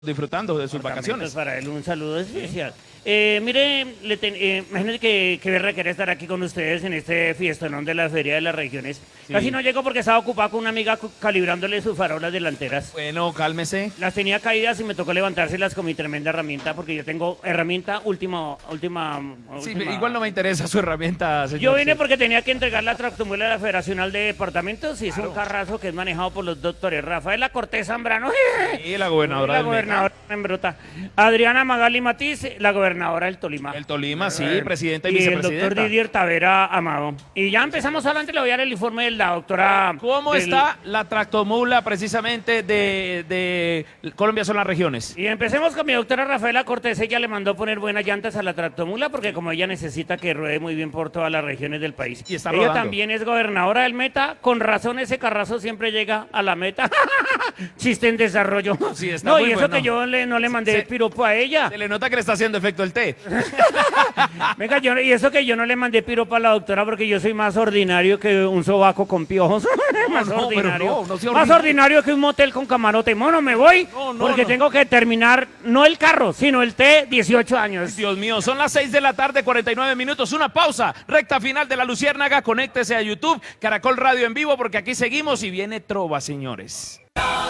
disfrutando de sus Apartamentos vacaciones. para él, un saludo especial. Mire, imagínate que Berra quería estar aquí con ustedes en este fiestonón de la Feria de las Regiones. Sí. Casi no llegó porque estaba ocupado con una amiga calibrándole sus farolas delanteras. Bueno, cálmese. Las tenía caídas y me tocó levantárselas con mi tremenda herramienta porque yo tengo herramienta última. Sí, igual no me interesa su herramienta, señor. Yo vine Sí. porque tenía que entregar la tractomula a la Federacional de Departamentos y es un carrazo que es manejado por los doctores Rafaela Cortés Zambrano. Y la gobernadora La del gobernadora en bruta. Adriana Magali Matiz, la gobernadora del Tolima. El Tolima, sí, presidenta y Y el vicepresidenta. doctor Didier Tavera Amado. Y ya empezamos adelante, le voy a dar el informe de la doctora. ¿Cómo del- está la tractomula precisamente de Colombia son las regiones? Y empecemos con mi doctora Rafaela Cortés. Ella le mandó poner buenas llantas a la tractomula porque como ella necesita que ruede muy bien por todas las regiones del país. Y está ella rodando. también es gobernadora del Meta. Con razón ese carrazo siempre llega a la meta. Chiste en desarrollo. Sí, está no, muy y eso bueno. que yo no le mandé Se- piropo a ella. Se le nota que le está haciendo efecto el té. Venga, y eso que yo no le mandé piropo a la doctora porque yo soy más ordinario que un sobaco con piojos. Más no, pero ordinario. no sea Más ordinario. ordinario que un motel con camarote. Mono, me voy No, porque no. tengo que terminar no el carro, sino el té 18 años. Dios mío, son las 6 de la tarde, 49 minutos, una pausa, recta final de La Luciérnaga, conéctese a YouTube, Caracol Radio en vivo, porque aquí seguimos y viene Trova, señores.